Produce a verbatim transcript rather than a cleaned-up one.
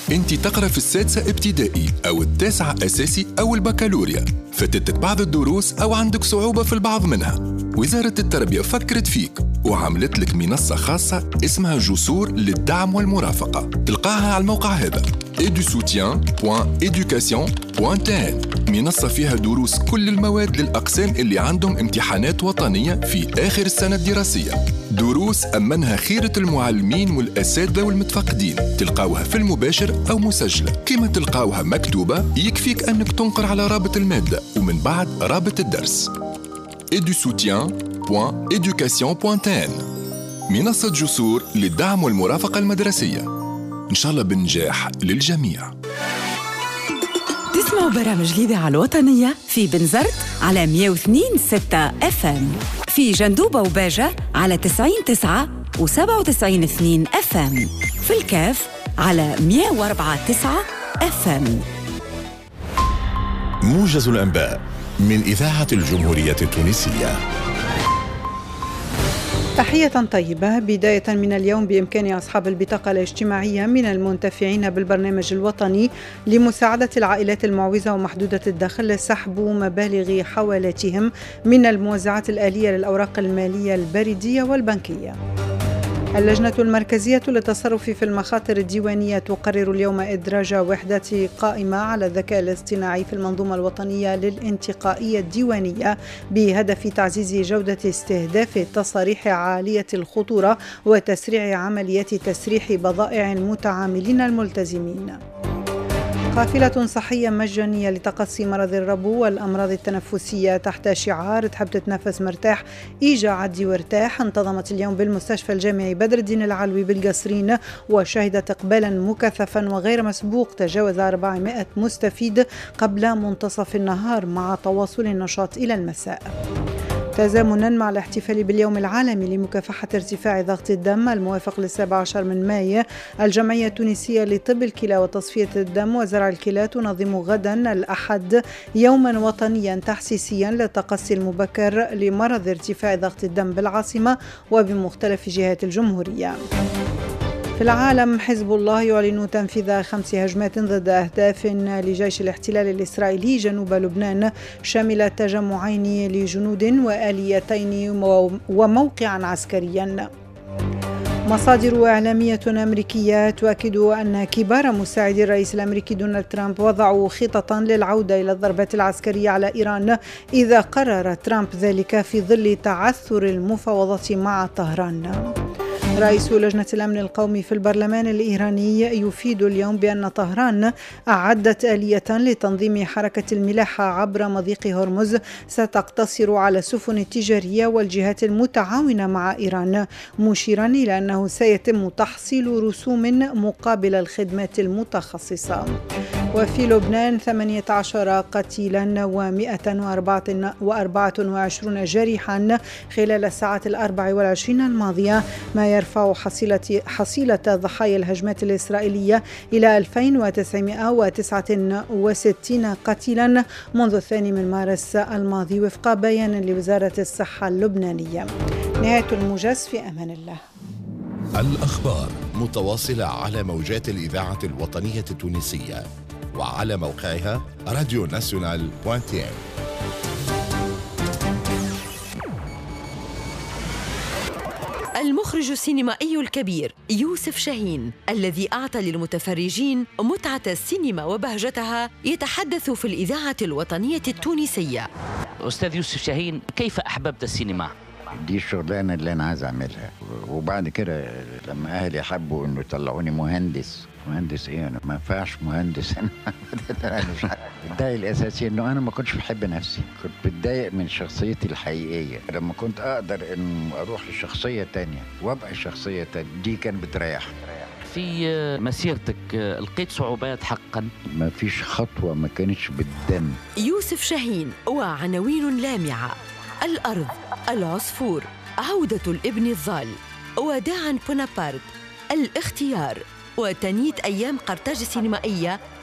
انت تقرأ في السادسة ابتدائي أو التاسعة أساسي أو البكالوريا، فاتتك بعض الدروس أو عندك صعوبة في البعض منها. وزارة التربية فكرت فيك وعملت لك منصة خاصة اسمها جسور للدعم والمرافقة. تلقاها على الموقع هذا اي دو سوتيان دوت إيدوكاسيون دوت تي إن. منصة فيها دروس كل المواد للأقسام اللي عندهم امتحانات وطنية في آخر السنة الدراسية. دروس أمنها خيرة المعلمين والأساتذة والمتفقدين. تلقاوها في المباشر أو مسجلة. كما تلقاوها مكتوبة يكفيك أنك تنقر على رابط المادة ومن بعد رابط الدرس اي دو سوتيان دوت إيدوكاسيون دوت تي إن. منصة جسور للدعم والمرافقة المدرسية، إن شاء الله بنجاح للجميع. تسمعوا برامج الإذاعة الوطنية في بنزرت على مية واثنين ستة اف ام، في جندوبة وباجة على تسعين تسعة وسبعة وتسعين اثنين اف ام، في الكاف على مية وأربعة تسعة اف ام. موجز الأنباء من إذاعة الجمهورية التونسية. تحية طيبة. بداية من اليوم بإمكان أصحاب البطاقة الاجتماعية من المنتفعين بالبرنامج الوطني لمساعدة العائلات المعوزة ومحدودة الدخل سحب مبالغ حوالاتهم من الموزعات الآلية للأوراق المالية البريدية والبنكية. اللجنة المركزية للتصرف في المخاطر الديوانية تقرر اليوم إدراج وحدات قائمة على الذكاء الاصطناعي في المنظومة الوطنية للانتقائية الديوانية بهدف تعزيز جودة استهداف التصاريح عالية الخطورة وتسريع عمليات تسريح بضائع المتعاملين الملتزمين. قافلة صحية مجانية لتقصي مرض الربو والأمراض التنفسية تحت شعار تحب تتنفس مرتاح إيجا عدي وارتاح انتظمت اليوم بالمستشفى الجامعي بدر الدين العلوي بالقصرين، وشهدت إقبالا مكثفا وغير مسبوق تجاوز أربعمائة مستفيد قبل منتصف النهار مع تواصل النشاط إلى المساء. تزامنا مع الاحتفال باليوم العالمي لمكافحة ارتفاع ضغط الدم الموافق للسابع عشر من مايو، الجمعية التونسية لطب الكلى وتصفية الدم وزرع الكلى تنظم غدا الأحد يوما وطنيا تحسيسيا للتقصي المبكر لمرض ارتفاع ضغط الدم بالعاصمة وبمختلف جهات الجمهورية. في العالم، حزب الله يعلن تنفيذ خمس هجمات ضد أهداف لجيش الاحتلال الإسرائيلي جنوب لبنان شاملة تجمعين لجنود وآليتين وموقعا عسكريا. مصادر إعلامية أمريكية تؤكد أن كبار مساعدي الرئيس الأمريكي دونالد ترامب وضعوا خططا للعودة إلى الضربات العسكرية على إيران إذا قرر ترامب ذلك في ظل تعثر المفاوضات مع طهران. رئيس لجنة الأمن القومي في البرلمان الإيراني يفيد اليوم بأن طهران أعدت آلية لتنظيم حركة الملاحة عبر مضيق هرمز ستقتصر على السفن التجارية والجهات المتعاونة مع إيران، مشيرا إلى أنه سيتم تحصيل رسوم مقابل الخدمات المتخصصة. وفي لبنان ثمانية عشر قتيلا ومئة وأربعة وعشرين جريحا خلال الساعات الأربع والعشرين الماضية، ما يرفع حصيلة, حصيلة ضحايا الهجمات الإسرائيلية إلى ألفين وتسعمائة وتسعة وستين قتيلا منذ الثاني من مارس الماضي وفق بيان لوزارة الصحة اللبنانية. نهاية الموجز، في أمان الله. الأخبار متواصلة على موجات الإذاعة الوطنية التونسية وعلى موقعها راديو ناسيونال دوت تي إن. المخرج السينمائي الكبير يوسف شاهين الذي أعطى للمتفرجين متعة السينما وبهجتها يتحدث في الإذاعة الوطنية التونسية. أستاذ يوسف شاهين، كيف أحببت السينما؟ دي الشغلانة اللي أنا عايز أعملها، وبعد كده لما أهلي حبوا إنه يطلعوني مهندس. مهندس إيه؟ أنا ما ينفعش مهندس. أنا مش الداعي الأساسي إنه أنا ما كنتش بحب نفسي، كنت بتضايق من شخصيتي الحقيقية. لما كنت أقدر إنه أروح لشخصية تانية وأبقى شخصية تانية، دي كانت بتريح. في مسيرتك لقيت صعوبات حقا؟ ما فيش خطوة ما كانتش بالدم. يوسف شاهين وعناوين لامعة: الأرض، العصفور، عودة الابن الضال، وداعا بونابرت، الاختيار، وتنيت أيام قرطاج السينمائية